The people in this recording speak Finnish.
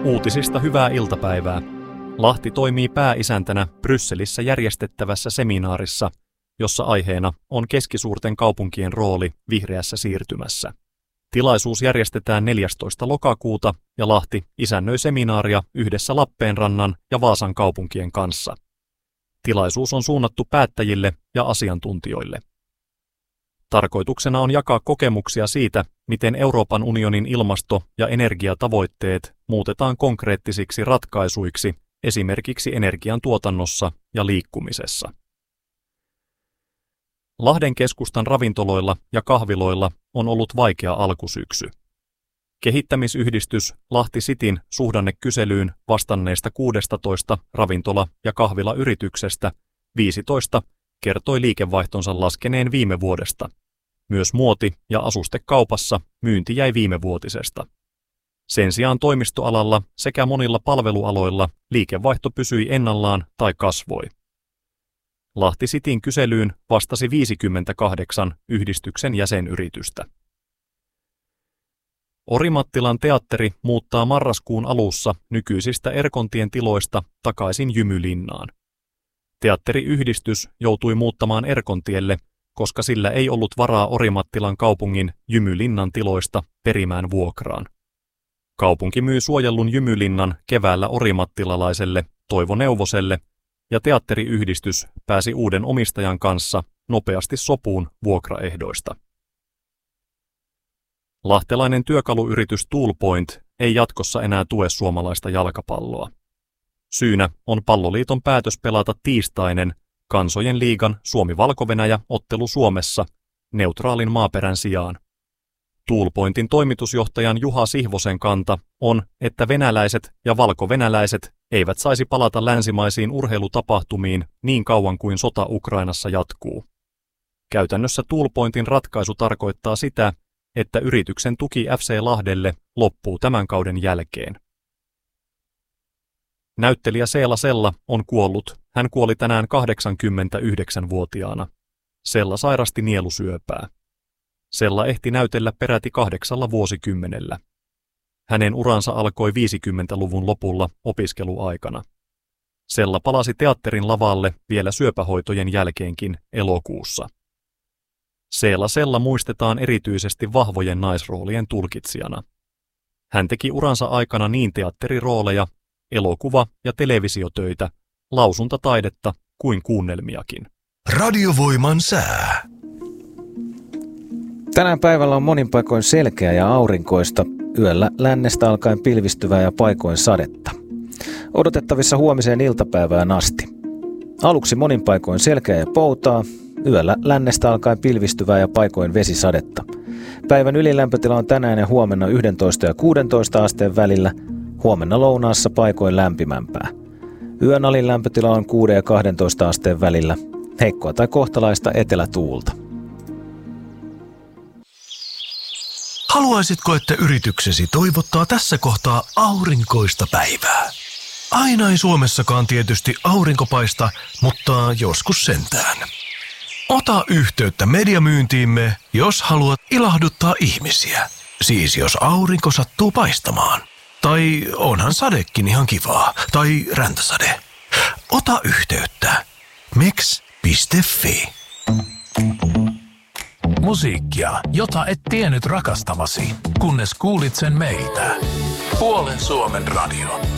Uutisista hyvää iltapäivää. Lahti toimii pääisäntänä Brysselissä järjestettävässä seminaarissa, jossa aiheena on keskisuurten kaupunkien rooli vihreässä siirtymässä. Tilaisuus järjestetään 14. lokakuuta ja Lahti isännöi seminaaria yhdessä Lappeenrannan ja Vaasan kaupunkien kanssa. Tilaisuus on suunnattu päättäjille ja asiantuntijoille. Tarkoituksena on jakaa kokemuksia siitä, miten Euroopan unionin ilmasto- ja energiatavoitteet muutetaan konkreettisiksi ratkaisuiksi esimerkiksi energiantuotannossa ja liikkumisessa. Lahden keskustan ravintoloilla ja kahviloilla on ollut vaikea alkusyksy. Kehittämisyhdistys Lahti Cityn suhdannekyselyyn vastanneista 16 ravintola- ja kahvilayrityksestä 15 kertoi liikevaihtonsa laskeneen viime vuodesta. Myös muoti- ja asustekaupassa myynti jäi viimevuotisesta. Sen sijaan toimistoalalla sekä monilla palvelualoilla liikevaihto pysyi ennallaan tai kasvoi. Lahti Cityn kyselyyn vastasi 58 yhdistyksen jäsenyritystä. Orimattilan teatteri muuttaa marraskuun alussa nykyisistä Erkontien tiloista takaisin Jymylinnaan. Teatteriyhdistys joutui muuttamaan Erkontielle, koska sillä ei ollut varaa Orimattilan kaupungin Jymylinnan tiloista perimään vuokraan. Kaupunki myi suojellun Jymylinnan keväällä orimattilalaiselle Toivo Neuvoselle, ja teatteriyhdistys pääsi uuden omistajan kanssa nopeasti sopuun vuokraehdoista. Lahtelainen työkaluyritys Toolpoint ei jatkossa enää tue suomalaista jalkapalloa. Syynä on Palloliiton päätös pelata tiistainen Kansojen liigan Suomi-Valko-Venäjä-ottelu Suomessa neutraalin maaperän sijaan. Toolpointin toimitusjohtajan Juha Sihvosen kanta on, että venäläiset ja valko-venäläiset eivät saisi palata länsimaisiin urheilutapahtumiin niin kauan kuin sota Ukrainassa jatkuu. Käytännössä Toolpointin ratkaisu tarkoittaa sitä, että yrityksen tuki FC Lahdelle loppuu tämän kauden jälkeen. Näyttelijä Seela Sella on kuollut. Hän kuoli tänään 89-vuotiaana. Sella sairasti nielusyöpää. Sella ehti näytellä peräti 8 vuosikymmenellä. Hänen uransa alkoi 50-luvun lopulla opiskeluaikana. Sella palasi teatterin lavalle vielä syöpähoitojen jälkeenkin elokuussa. Seela Sella muistetaan erityisesti vahvojen naisroolien tulkitsijana. Hän teki uransa aikana niin teatterirooleja, elokuva- ja televisiotöitä, lausuntataidetta kuin kuunnelmiakin. Radiovoiman sää. Tänään päivällä on monin paikoin selkeää ja aurinkoista, yöllä lännestä alkaen pilvistyvää ja paikoin sadetta. Odotettavissa huomiseen iltapäivään asti. Aluksi monin paikoin selkeää ja poutaa, yöllä lännestä alkaen pilvistyvää ja paikoin vesisadetta. Päivän ylilämpötila on tänään ja huomenna 11 ja 16 asteen välillä, huomenna lounaassa paikoin lämpimämpää. Yön alin lämpötila on 6 ja 12 asteen välillä, heikkoa tai kohtalaista etelätuulta. Haluaisitko, että yrityksesi toivottaa tässä kohtaa aurinkoista päivää? Aina ei Suomessakaan tietysti aurinko paista, mutta joskus sentään. Ota yhteyttä mediamyyntiimme, jos haluat ilahduttaa ihmisiä. Siis jos aurinko sattuu paistamaan. Tai onhan sadekin ihan kivaa. Tai räntäsade. Ota yhteyttä. mix.fi. Musiikkia, jota et tiennyt rakastavasi, kunnes kuulit sen meiltä. Puolen Suomen radio.